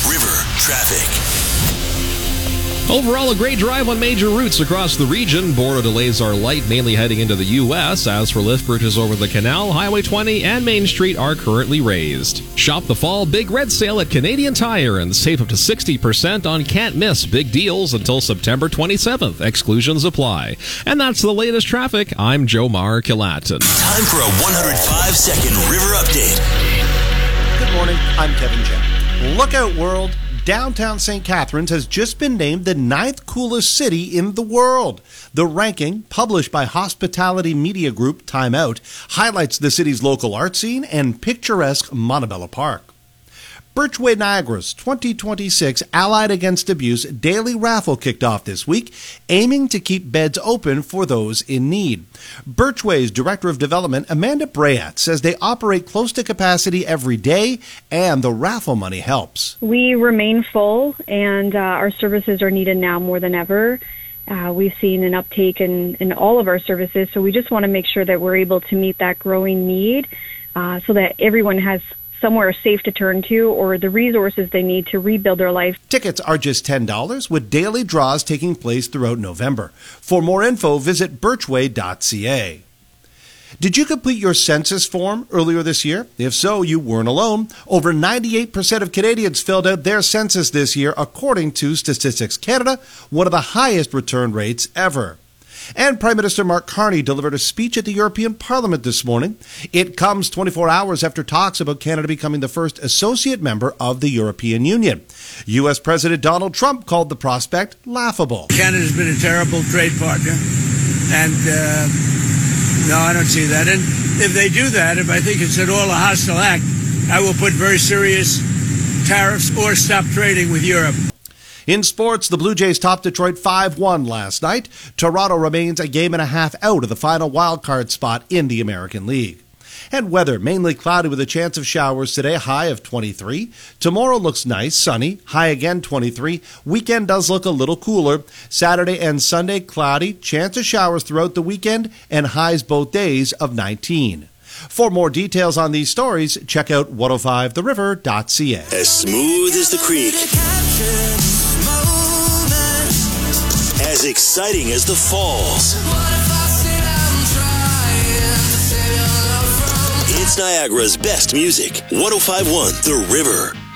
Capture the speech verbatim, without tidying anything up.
River traffic. Overall, a great drive on major routes across the region. Border delays are light, mainly heading into the U S. As for lift bridges over the canal, Highway twenty and Main Street are currently raised. Shop the fall big red sale at Canadian Tire and save up to sixty percent on can't miss big deals until September twenty-seventh. Exclusions apply. And that's the latest traffic. I'm Joe Mar-Kilatin. Time for a one hundred five second River Update. Good morning. I'm Kevin Jen. Look out, world. Downtown Saint Catharines has just been named the ninth coolest city in the world. The ranking, published by hospitality media group Time Out, highlights the city's local art scene and picturesque Montebello Park. Birchway Niagara's twenty twenty-six Allied Against Abuse daily raffle kicked off this week, aiming to keep beds open for those in need. Birchway's Director of Development, Amanda Brayat, says they operate close to capacity every day, and the raffle money helps. We remain full, and uh, our services are needed now more than ever. Uh, we've seen an uptake in, in all of our services, so we just want to make sure that we're able to meet that growing need uh, so that everyone has somewhere safe to turn to or the resources they need to rebuild their life. Tickets are just ten dollars, with daily draws taking place throughout November. For more info, visit birchway dot c a. Did you complete your census form earlier this year? If so, you weren't alone. Over ninety-eight percent of Canadians filled out their census this year, according to Statistics Canada, one of the highest return rates ever. And Prime Minister Mark Carney delivered a speech at the European Parliament this morning. It comes twenty-four hours after talks about Canada becoming the first associate member of the European Union. U S President Donald Trump called the prospect laughable. Canada's been a terrible trade partner, and uh, no, I don't see that. And if they do that, if I think it's at all a hostile act, I will put very serious tariffs or stop trading with Europe. In sports, the Blue Jays topped Detroit five one last night. Toronto remains a game and a half out of the final wildcard spot in the American League. And weather, mainly cloudy with a chance of showers today, high of twenty-three. Tomorrow looks nice, sunny, high again twenty-three. Weekend does look a little cooler. Saturday and Sunday, cloudy, chance of showers throughout the weekend, and highs both days of nineteen. For more details on these stories, check out one oh five the river dot c a. As smooth as the creek. As exciting as the falls. It's Niagara's best music. one oh five point one The River.